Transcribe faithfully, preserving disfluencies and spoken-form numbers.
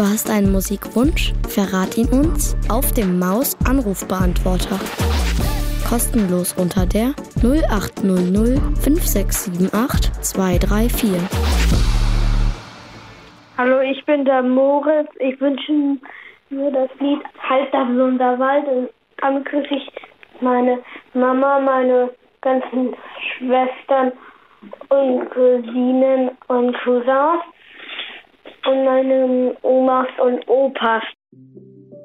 Du hast einen Musikwunsch? Verrat ihn uns auf dem Maus-Anrufbeantworter. Kostenlos unter der null acht null null fünf sechs sieben acht zwei drei vier. Hallo, ich bin der Moritz. Ich wünsche mir das Lied Halt da blonder Wald. Und dann grüße ich meine Mama, meine ganzen Schwestern und Cousinen und Cousins und meine Omas und Opas.